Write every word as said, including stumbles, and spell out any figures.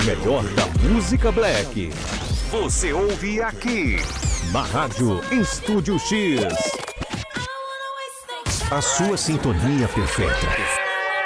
Melhor da música black. Você ouve aqui. Na rádio Estúdio X. A sua sintonia perfeita.